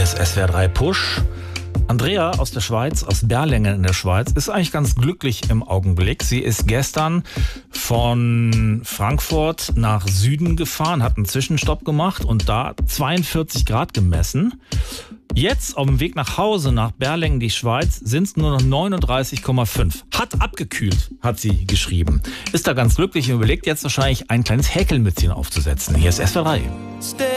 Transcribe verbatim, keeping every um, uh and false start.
ist S W R drei Push. Andrea aus der Schweiz, aus Berlingen in der Schweiz, ist eigentlich ganz glücklich im Augenblick. Sie ist gestern von Frankfurt nach Süden gefahren, hat einen Zwischenstopp gemacht und da zweiundvierzig Grad gemessen. Jetzt auf dem Weg nach Hause, nach Berlingen, die Schweiz, sind es nur noch neununddreißig Komma fünf. Hat abgekühlt, hat sie geschrieben. Ist da ganz glücklich und überlegt jetzt wahrscheinlich ein kleines Häkelmützchen aufzusetzen. Hier ist S W R drei.